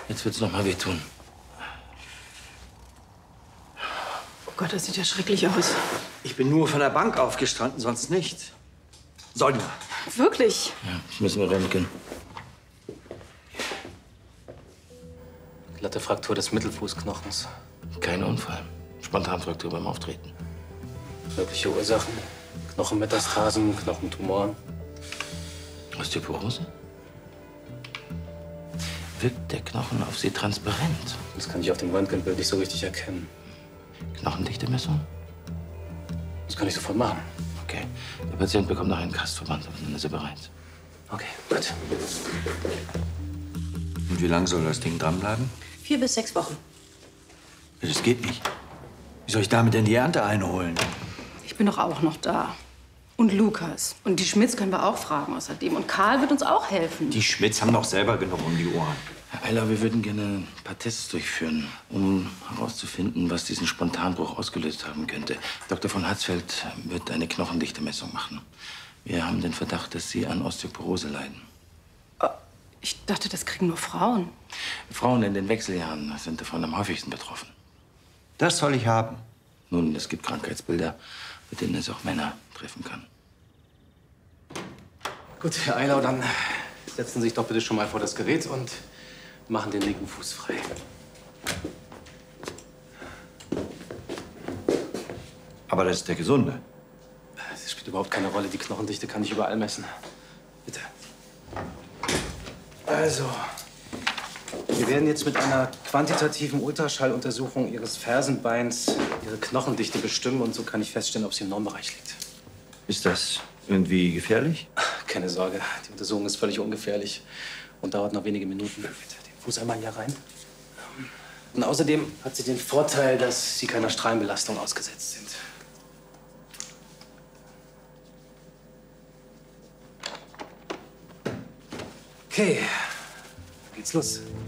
Jetzt wird's noch mal wehtun. Oh Gott, das sieht ja schrecklich aus. Ich bin nur von der Bank aufgestanden, sonst nicht. Sonja. Wirklich? Ja, das müssen wir röntgen. Glatte Fraktur des Mittelfußknochens. Kein Unfall. Spontanfraktur beim Auftreten. Mögliche Ursachen: Knochenmetastasen, Knochentumoren. Osteoporose? Wirkt der Knochen auf Sie transparent? Das kann ich auf dem Röntgenbild nicht so richtig erkennen. Knochendichtemessung? Das kann ich sofort machen. Okay. Der Patient bekommt noch einen Kastverband, dann ist er bereit. Okay, gut. Und wie lange soll das Ding dranbleiben? 4 bis 6 Wochen. Das geht nicht. Wie soll ich damit denn die Ernte einholen? Ich bin doch auch noch da. Und Lukas. Und die Schmidts können wir auch fragen außerdem. Und Karl wird uns auch helfen. Die Schmidts haben doch selber genug um die Ohren. Herr Eiler, wir würden gerne ein paar Tests durchführen, um herauszufinden, was diesen Spontanbruch ausgelöst haben könnte. Dr. von Hatzfeld wird eine Knochendichtemessung machen. Wir haben den Verdacht, dass Sie an Osteoporose leiden. Ich dachte, das kriegen nur Frauen. Frauen in den Wechseljahren sind davon am häufigsten betroffen. Das soll ich haben. Nun, es gibt Krankheitsbilder, mit denen es auch Männer treffen kann. Gut, Herr Eilau, dann setzen Sie sich doch bitte schon mal vor das Gerät und machen den linken Fuß frei. Aber das ist der Gesunde. Das spielt überhaupt keine Rolle. Die Knochendichte kann ich überall messen. Bitte. Also, wir werden jetzt mit einer quantitativen Ultraschalluntersuchung Ihres Fersenbeins Ihre Knochendichte bestimmen und so kann ich feststellen, ob sie im Normbereich liegt. Ist das irgendwie gefährlich? Keine Sorge, die Untersuchung ist völlig ungefährlich und dauert noch wenige Minuten. Bitte den Fuß einmal hier rein. Und außerdem hat sie den Vorteil, dass Sie keiner Strahlenbelastung ausgesetzt sind. Okay, dann geht's los.